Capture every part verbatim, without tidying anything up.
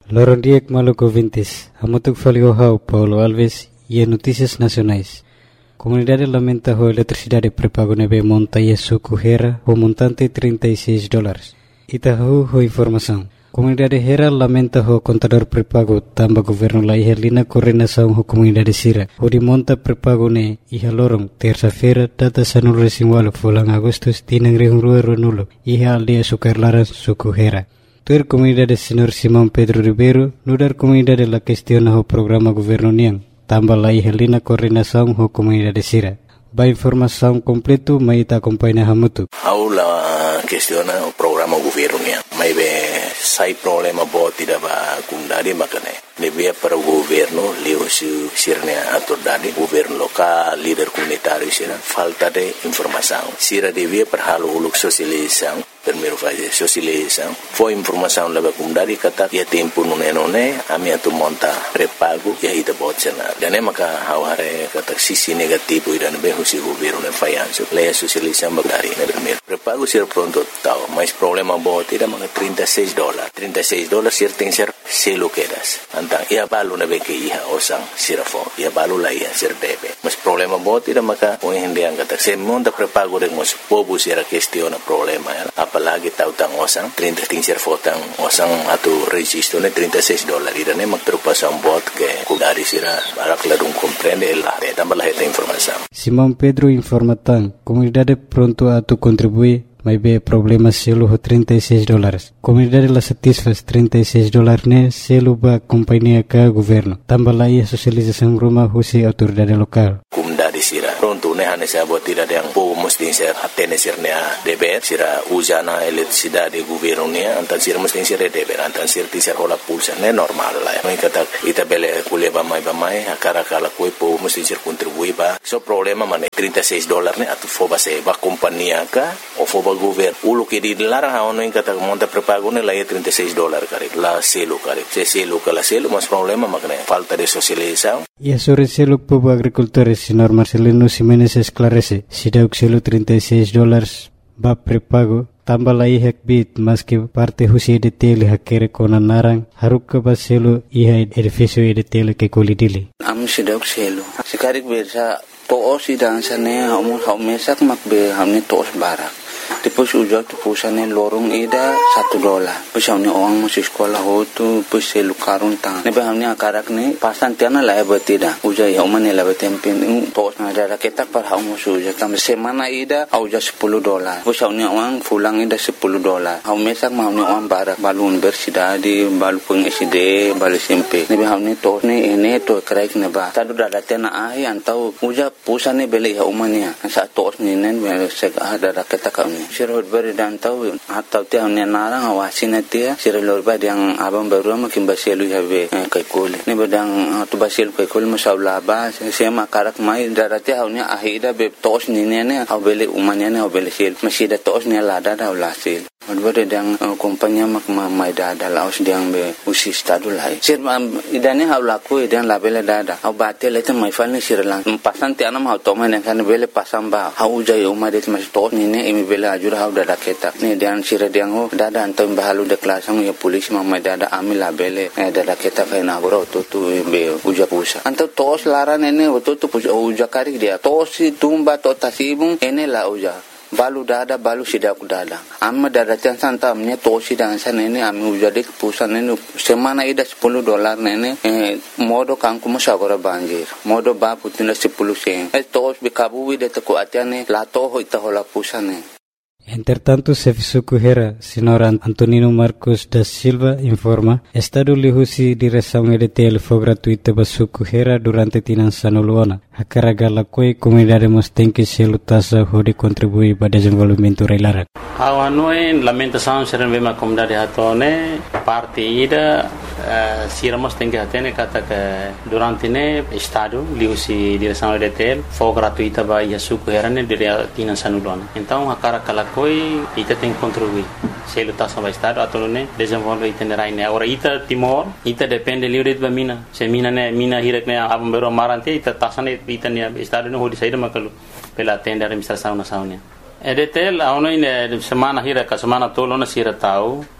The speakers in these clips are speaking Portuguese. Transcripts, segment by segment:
Lorondiek Maluco Vintis, Hamutuk Faliohau, Paulo Alves e Notícias Nacionais. Comunidade lamenta a eletricidade prepago nebe monta e suco Hera, o montante trinta e seis dólares. Itahu ho informação. Comunidade Hera lamenta o contador prepago tamba governo la ihelina coordenação ho comunidade Sira. O de monta prepago ne iha lorong terça-feira data sanul resimwalo fulang Agustus tinang rihung rua runulo iha aldea sukarlaran suco Hera. Tuer comunidade Senhor Simão Pedro Ribeiro nudar comunidade la questiona o programa governo niang tamba la ihelina coordenação ho comunidade Sira. Ba informação completo mai ta acompanha Hamutu. Aula questiona o programa governo niang. Mai be sai problema bo tidak ba kundari makane. Nebia para o governo leo su sirne atordade governo local líder comunitário sira falta de informação. Sira devia para halo uluk sosialização primeiro fazer socialização foi informação leva kundari kata ya tempo nune nune ami atu monta prepago ya ida botsena dane maka haware kata sisi negativo idan be husi governo ne fayanso leia socialização bagari ne primeiro prepago sira pronto tau mas problema bo tira maka trinta e seis dólares trinta e seis dólares sir tem ser selo quedas antang ia balu ne be ke iha osang sira fo ia balu la ia sir debe mas problema bo tira maka o hindi ang kata se monta prepago de mos povo sira questiona problema apalagi tautang osang trinta tingser fotang osang atu registro ne trinta e seis dólares irane magtrupasan bot ke kudari sira barak ladung comprende el de tambah la informação. Simão Pedro informa tan comunidade pronto a tu contribuir mas be problema selo ho trinta e seis dólares. Comunidade la satisfaz trinta e seis dólares ne selo ba companhia ka governo. Tambah la ia socialização rumah husi autoridade local. Comunidade sira pronto ne hane sa bot tidak yang po mesti ser atene sir ne deber sira usana eletricidade governo ne antan sira mesti ser deber antan sir ti ser hola pulsa ne normal la. Mai kata ita bele kuliah ba mai ba mai akara kala koi po mesti ser contribui ba. So problema mane trinta e seis dólares ne atu fo ba se ba companhia ka o fo ba governo ulo que dilarang haono in kata monta prepago ne la trinta e seis dólares kare la selo kare se selo kala selo mas problema makne falta de socialização. E sobre selo povo agricultores senhor Marcelino Ximenes esclarece si dauk selo trinta e seis dólares ba prepago tambah la ihek bit mas que parte husi de tele hakere kona narang haruk ka ba selo iha edificio de tele ke kolidili am si dauk selo sikarik bersa to osi dan sane hamu hamesak makbe hamne tos barak Depois ujar tu pusane lorong ida satu dolar. Depois hamne orang masih sekolah hotu, depois selu karun tang. Nebe hamne akarak ne pasan tiana la betida. Ujar ya umane la betempen tos na ada ketak par hamu suja. Kami semana ida ujar sepuluh dolar. Depois hamne orang pulang ida sepuluh dolar. Hamne sak hamne orang barak balun bersidadi, balu peng S D, balu S M P. Nebe hamne tos ne ene to kraik ne ba. Tadu dada tiana ahi antau ujar pusane beli ya umane. Sa tos ne nen sek ada ketak kami. Sirot beri dan tahu atau tiang ni narang awasin dia sirot beri yang abang baru makin basilu habe kai koli ni bedang tu basilu kai koli masalah ba sema karak mai darati haunya ahida be tos ni ne ne au bele umanya ne au bele sil masih da tos ni lada da ulasil beri dan kompanya mak mai dada laos diang be usi stadu lai sir idane hau laku idan labele dada au batel itu mai fal ni sirlang pasan tiana mau toma ne kan bele pasang ba hau jai umade masih tos ni ne imi bele ajur hau dada ketak ni dan sira diang ho dada antum bahalu de kelasang ya polisi mamai dada amil labele dada ketak kai na goro tu tu be uja pusa antum tos laran ene tu tu uja kari dia tos tumba to tasibung ene la uja balu dada balu sidak dada amma dada tian santa amnya tosi dan sana ini ami ujade pusan ini semana ida sepuluh dolar nene eh, modo kangku musagora banjir modo ba putina sepuluh sen eh tos bikabu wide teko atiane la toho ita hola pusane. Entretanto, Serviço Hera, senhor Antonino Marcos da Silva, informa, Estado lihusi direção E D T L foi gratuita basuku Hera durante tinan sanuluana. Hakaragala koi comunidade mostenke selu tasa hode contribui para desenvolvimento reilarak. Awanoi lamentação seren vema comunidade hatone parte ida uh, sira mostenke hatene kata que durante ne Estado lihusi direção E D T L foi gratuita ba yasuku Hera ne dire tinan sanuluana. Então hakaragala koi ita tem contribuir selu tasa ba Estado atau ne desenvolve itinerai ne ora ita Timor ita depende livre ba mina se mina ne mina hirek ne abam bero marante ita tasa ne ita ne Estado ne hodi saída makalu pela tenda administração nacional E D T L aonoi ne semana hira ka semana tolo na sira tau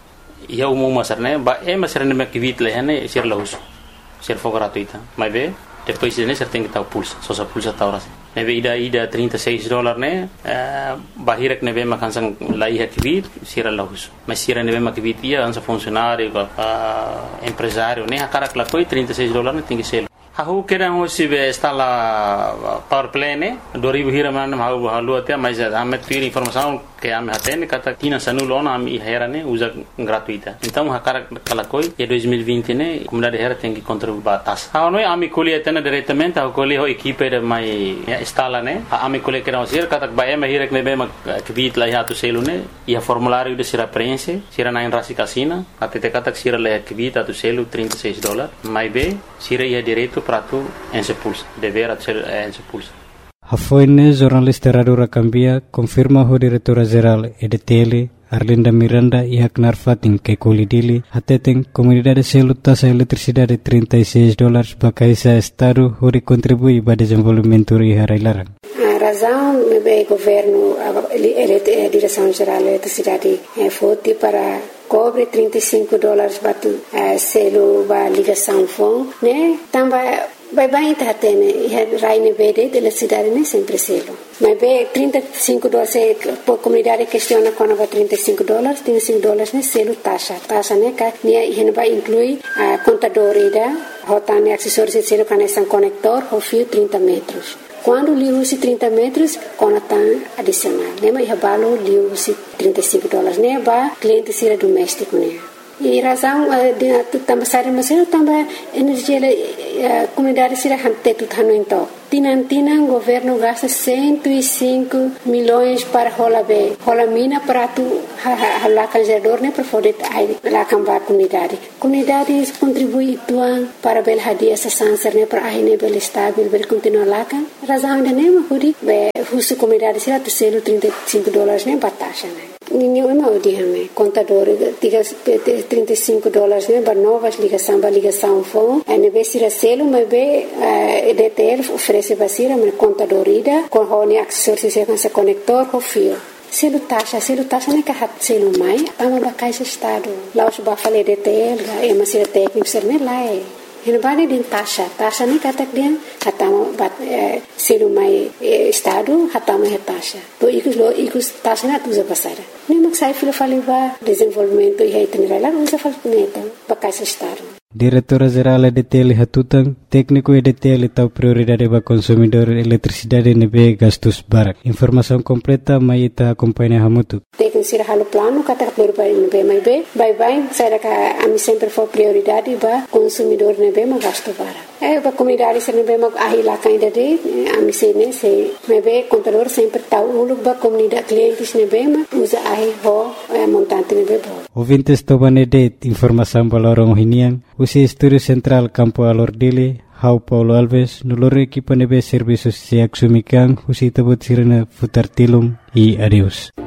ia umum masarne ba e masarne me kivit lehane sir lahus sir for gratuita mas be depois de nesse tem que estar o pulso só sa pulsa tá horas neve ida ida trinta e seis dólares né bahirek neve makansang laiha kivit sir lahus mas sir neve makivit ia ansa funcionário empresário né akara kla koi trinta e seis dólares tem que ser Aku kira hosi be instala power play ne dua ribu hira mana hau halu atia mas ame tuir informação que ame hatene kata tina sanulo na ame hera ne usa gratuita então hakara kalakoi e dois mil e vinte ne comunidade hera tem que contribuir batas hau noi ame colhe tena diretamente hau colhe ho equipe de mai instala ne ame colhe kira hosi kata ba eme hira ne be ma kvit la hatu selu ne ia formulário de sira prense sira na rasi casina até kata sira la kvit atu selu trinta e seis dólares mai be sira ia direito prato en se pulsa dever ser en se pulsa Hafoine jornalista Radura Cambia confirma ho diretora geral E D T L Arlinda Miranda e Haknar Fatin que colidili ateten comunidade selutas a eletricidade trinta e seis dólares para esse estado hori contribui para desenvolvimento e harailaran. A razão é o governo a direção geral da eletricidade é forte para cobre trinta e cinco dólares para uh, selo para ligação fone, né? Também vai bem tá tendo raine verde de eletricidade né sempre selo. Mas bem trinta e cinco dólares por comunidade questiona quando vai trinta e cinco dólares, trinta e cinco dólares né selo taxa, taxa né que né ele vai incluir a contador ida, rotane acessórios de selo conexão conector, o fio trinta metros. Quando liu-se trinta metros, conta adicional. Lembra que o liu-se trinta e cinco dólares, né? Para cliente ser doméstico, né? E razão de também sair mas também energia a comunidade será hante tudo hano então. Tinan tinan governo gasta cento e cinco milhões para rola be, rola mina para tu lá canjador né para poder lá cambar comunidade. Comunidade contribui tuan para bel hadia essa sanser né para aí né bel estável bel continuar lá kan. Razão de né mas pudi be husu comunidade será tu selo trinta e cinco dólares né batasha né. Ninguém não diz contador diga trinta e cinco dólares né para novas ligação para ligação fone é vez ser selo mas be E D T L oferece basira mas contador ida com hone acessórios com esse conector com fio selo taxa selo taxa né que hat selo mai tama ba caixa estado lá os ba fale E D T L é mas ser técnico ser né lá é Ele balik din taxa, taxa ni katak dia, hatama bat selu mai estado, hatama he taxa. To ikus lo ikus taxa na tuza pasara. Ni magsai filo faliba desenvolvimento e aí tenera lá usa falpuneta, bakais estado. Diretora Geral E D T L Hatutang, técnico E D T L tau prioridade para consumidor eletricidade nebe gastos barak. Informação completa mai ita acompanha hamutu. Técnico sira halo plano kata prioridade nebe mai be, bye bye, saya ka ami sempre for prioridade para consumidor nebe ma gasto barak. Eh ba comunidade sira nebe ma ahila kainda de ami se ne se nebe contador sempre tau uluk ba comunidade clientes nebe ma usa ahi ho montante nebe bo. Ouvintes tobanede informação balorong hinian. Usi Estúdio Central Campo Alordile, Hau Paulo Alves, nulore equipa nebe serviços se axumikan, usi tabut sirena futar tilum e adeus.